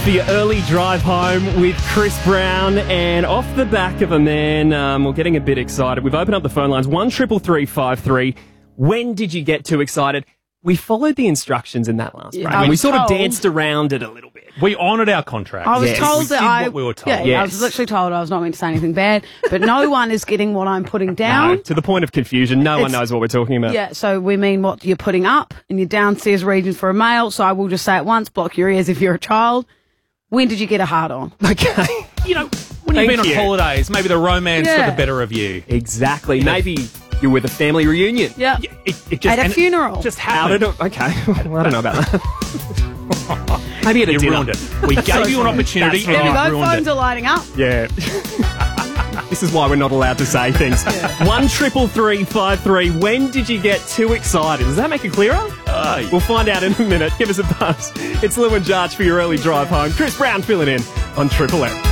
For your early drive home with Chris Brown, and off the back of a man, we're getting a bit excited. We've opened up the phone lines, 133353. When did you get too excited? We followed the instructions in that last break. We sort of danced around it a little bit. We honoured our contract. I was told that what we were told. I was literally told I was not going to say anything bad, but no one is getting what I'm putting down. No, to the point of confusion, no one knows what we're talking about. Yeah, so we mean what you're putting up in your downstairs region for a male, so I will just say it once, block your ears if you're a child. When did you get a hard on? Okay. You know, when you've been on holidays, maybe the romance got the better of you. Exactly. Maybe you're with a family reunion. Yeah. It just, At a funeral. Just happened. Okay. Well, I don't know about that. Maybe at a You dinner. ruined it. We gave you an opportunity and There we you go, ruined phones it. are lighting up. Yeah. This is why we're not allowed to say things. 133353. When did you get too excited? Does that make it clearer? We'll find out in a minute. Give us a buzz. It's Lou and Jarch for your early drive home. Chris Brown filling in on Triple M.